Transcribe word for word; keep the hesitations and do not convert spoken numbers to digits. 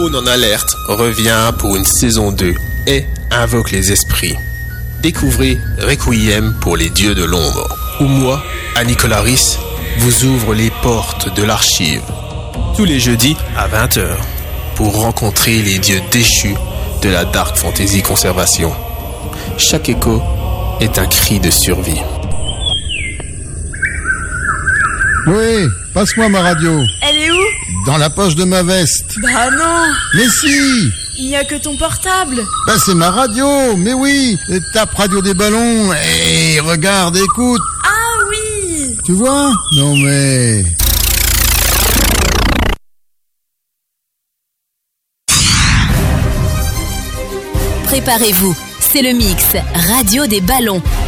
Trône en alerte revient pour une saison deux et invoque les esprits. Découvrez Requiem pour les dieux de l'ombre, où moi, Annie Colaris, vous ouvre les portes de l'archive. Tous les jeudis à vingt heures, pour rencontrer les dieux déchus de la Dark Fantasy Conservation. Chaque écho est un cri de survie. Oui, passe-moi ma radio. Elle est où? Dans la poche de ma veste. Bah non. Mais si. Il n'y a que ton portable. Bah c'est ma radio, mais oui. Tape Radio des Ballons et regarde, écoute. Ah oui. Tu vois? Non mais... Préparez-vous, c'est le mix Radio des Ballons.